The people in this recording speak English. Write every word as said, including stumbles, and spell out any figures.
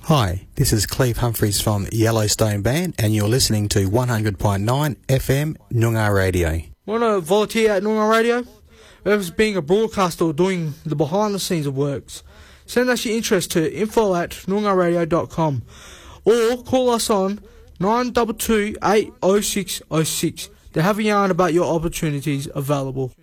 Hi, this is Cleve Humphreys from Yellowstone Band, and you're listening to one hundred point nine F M Noongar Radio. Want to volunteer at Noongar Radio? Whether it's being a broadcaster or doing the behind-the-scenes of works, send us your interest to info at noongar radio dot com or call us on nine two two, eight oh six oh six to have a yarn about your opportunities available.